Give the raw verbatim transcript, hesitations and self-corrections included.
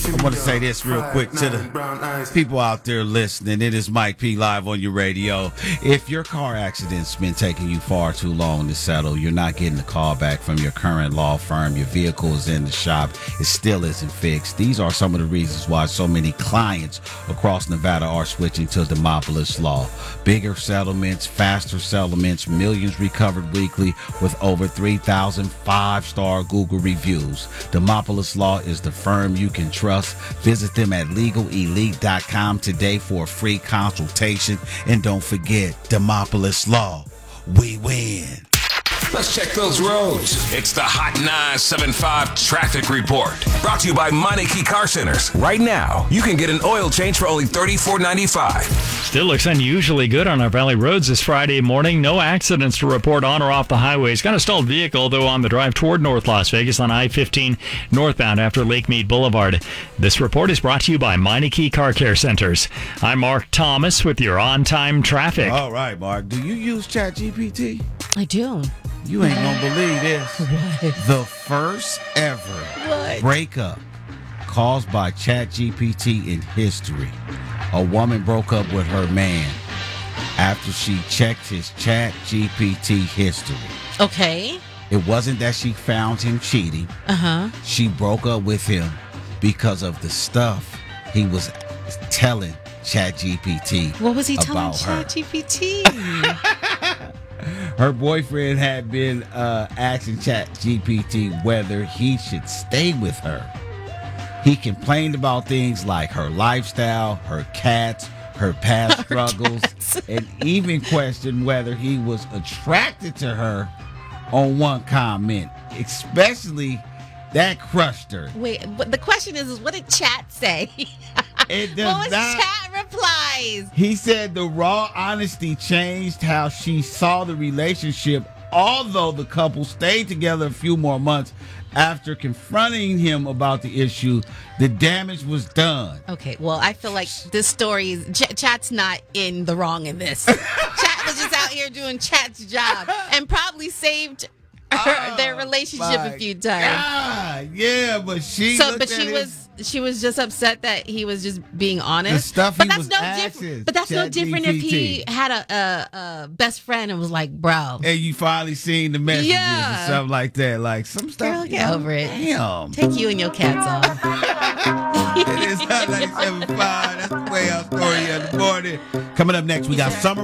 I want to say this real quick to the people out there listening. It is Mike P live on your radio. If your car accident's been taking you far too long to settle, you're not getting a call back from your current law firm, your vehicle is in the shop, it still isn't fixed. These are some of the reasons why so many clients across Nevada are switching to Demopolis Law. Bigger settlements, faster settlements, millions recovered weekly with over three thousand five-star Google reviews. Demopolis Law is the firm you can trust. Visit them at legal elite dot com today for a free consultation. And don't forget, Demopolis Law, we win. Let's check those roads. It's the Hot nine seven five Traffic Report. Brought to you by Meineke Car Centers. Right now, you can get an oil change for only thirty-four ninety-five. Still looks unusually good on our valley roads this Friday morning. No accidents to report on or off the highways. Got a stalled vehicle, though, on the drive toward North Las Vegas on I fifteen northbound after Lake Mead Boulevard. This report is brought to you by Meineke Car Care Centers. I'm Mark Thomas with your on-time traffic. All right, Mark. Do you use ChatGPT? I do. You ain't gonna believe this. What? The first ever What? breakup caused by ChatGPT in history. A woman broke up with her man after she checked his ChatGPT history. Okay. It wasn't that she found him cheating. Uh-huh. She broke up with him because of the stuff he was telling ChatGPT. What was he telling about her. ChatGPT? Her boyfriend had been uh, asking ChatGPT whether he should stay with her. He complained about things like her lifestyle, her cats, her past her struggles, cats. And even questioned whether he was attracted to her on one comment. Especially, that crushed her. Wait, but the question is, is what did chat say? It does what was not, chat replies? He said the raw honesty changed how she saw the relationship, although the couple stayed together a few more months. After confronting him about the issue, the damage was done. Okay, well, I feel like this story is Ch- chat's not in the wrong in this. Chat was just out here doing chat's job and probably saved her, Oh, their relationship my a few times. God, yeah, but she So, looked but at she it- was she was just upset that he was just being honest. The stuff but he that's was no asking, different. But that's no different if he had a, a, a best friend and was like, "Bro, and you finally seen the messages Yeah. or something like that. Like some stuff. girl, get you know, over it. Damn. Take you and your cats on." It is Hot ninety-seven point five. That's the way our story of the morning. Coming up next, we got Summer